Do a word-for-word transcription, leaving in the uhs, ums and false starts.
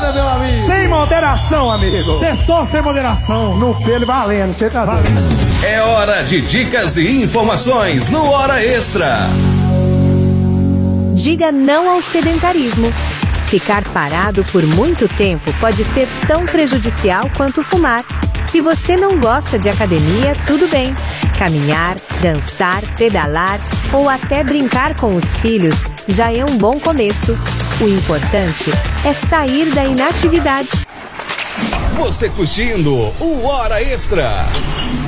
hora, meu amigo. Sem moderação, amigo. Sextou sem moderação. No pelo valendo, você tá doido. É hora de dicas e informações no Hora Extra. Diga não ao sedentarismo. Ficar parado por muito tempo pode ser tão prejudicial quanto fumar. Se você não gosta de academia, tudo bem. Caminhar, dançar, pedalar ou até brincar com os filhos já é um bom começo. O importante é sair da inatividade. Você curtindo o Hora Extra.